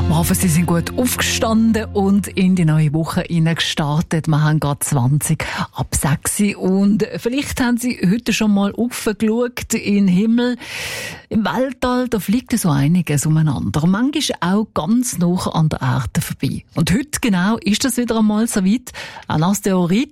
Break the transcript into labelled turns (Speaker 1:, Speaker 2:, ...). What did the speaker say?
Speaker 1: Wir hoffen, Sie sind gut aufgestanden und in die neue Woche gestartet. Wir haben gerade 20 ab 6 und vielleicht haben Sie heute schon mal aufgeschaut in den Himmel. Im Weltall, da fliegt so einiges umeinander. Manchmal auch ganz nah an der Erde vorbei. Und heute genau ist das wieder einmal so weit. Ein Asteroid,